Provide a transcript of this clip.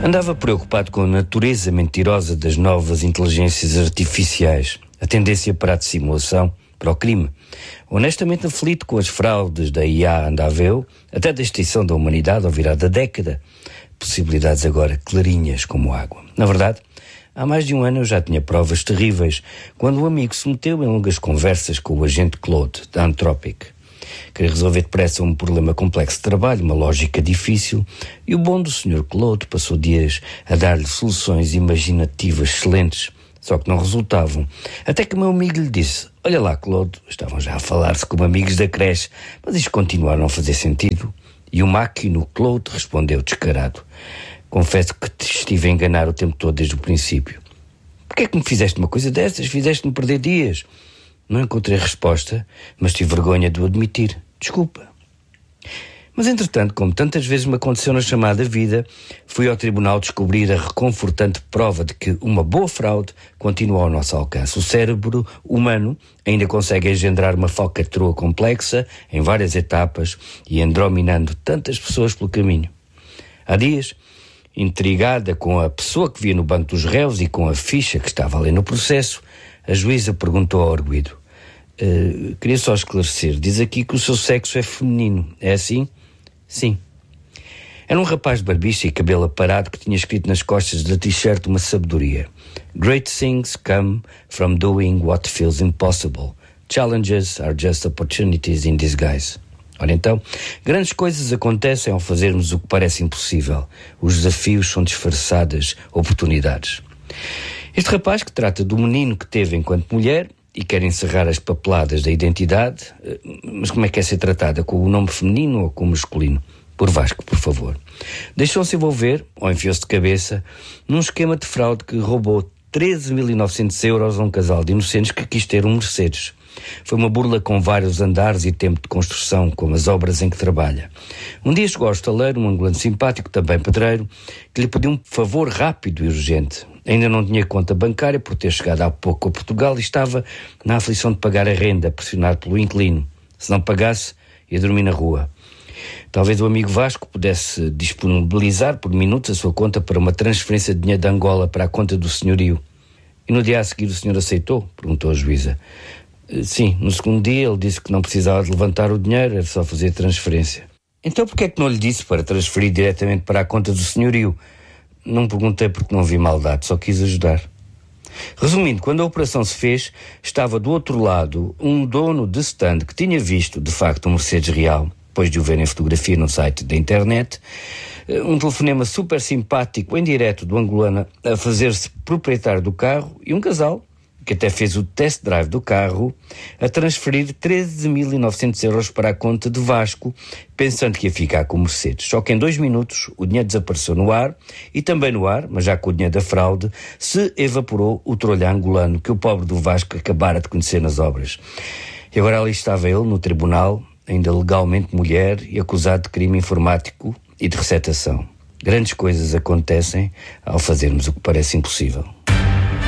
Andava preocupado com a natureza mentirosa das novas inteligências artificiais, a tendência para a dissimulação, para o crime. Honestamente aflito com as fraudes da IA andável, até da extinção da humanidade ao virar da década. Possibilidades agora clarinhas como água. Na verdade, há mais de um ano eu já tinha provas terríveis, quando um amigo se meteu em longas conversas com o agente Claude, da Anthropic. Queria resolver depressa um problema complexo de trabalho, uma lógica difícil, e o bom do Sr. Claude passou dias a dar-lhe soluções imaginativas excelentes, só que não resultavam. Até que o meu amigo lhe disse: olha lá, Claude, estavam já a falar-se como amigos da creche, mas isto continua a não fazer sentido. E o máquino Claude respondeu descarado: confesso que te estive a enganar o tempo todo desde o princípio. Por que é que me fizeste uma coisa dessas? Fizeste-me perder dias. Não encontrei resposta, mas tive vergonha de o admitir. Desculpa. Mas, entretanto, como tantas vezes me aconteceu na chamada vida, fui ao tribunal descobrir a reconfortante prova de que uma boa fraude continua ao nosso alcance. O cérebro humano ainda consegue engendrar uma falcatrua complexa em várias etapas e endrominando tantas pessoas pelo caminho. Há dias, intrigada com a pessoa que via no banco dos réus e com a ficha que estava ali no processo, a juíza perguntou ao arguido: queria só esclarecer, diz aqui que o seu sexo é feminino, é assim? Sim. Era um rapaz de barbicha e cabelo aparado que tinha escrito nas costas da t-shirt uma sabedoria: Great things come from doing what feels impossible. Challenges are just opportunities in disguise. Ora então, grandes coisas acontecem ao fazermos o que parece impossível. Os desafios são disfarçadas oportunidades. Este rapaz, que trata do menino que teve enquanto mulher e quer encerrar as papeladas da identidade, mas como é que é ser tratada? Com o nome feminino ou com o masculino? Por Vasco, por favor. Deixou-se envolver, ou enfiou-se de cabeça, num esquema de fraude que roubou 13.900 euros a um casal de inocentes que quis ter um Mercedes. Foi uma burla com vários andares e tempo de construção, como as obras em que trabalha. Um dia chegou ao estaleiro um angolano simpático, também pedreiro, que lhe pediu um favor rápido e urgente. Ainda não tinha conta bancária por ter chegado há pouco a Portugal e estava na aflição de pagar a renda, pressionado pelo inquilino. Se não pagasse, ia dormir na rua. Talvez o amigo Vasco pudesse disponibilizar por minutos a sua conta para uma transferência de dinheiro de Angola para a conta do senhorio. E no dia a seguir o senhor aceitou? Perguntou a juíza. Sim, no segundo dia ele disse que não precisava de levantar o dinheiro, era só fazer a transferência. Então porquê é que não lhe disse para transferir diretamente para a conta do senhorio? Não perguntei porque não vi maldade, só quis ajudar. Resumindo, quando a operação se fez, estava do outro lado um dono de stand que tinha visto, de facto, um Mercedes real, depois de o ver em fotografia no site da internet, um telefonema super simpático em direto do angolano a fazer-se proprietário do carro e um casal, que até fez o test drive do carro, a transferir 13.900 euros para a conta de Vasco, pensando que ia ficar com o Mercedes. Só que em 2 minutos o dinheiro desapareceu no ar, e também no ar, mas já com o dinheiro da fraude, se evaporou o trolha angolano que o pobre do Vasco acabara de conhecer nas obras. E agora ali estava ele, no tribunal, ainda legalmente mulher e acusado de crime informático e de receptação. Grandes coisas acontecem ao fazermos o que parece impossível.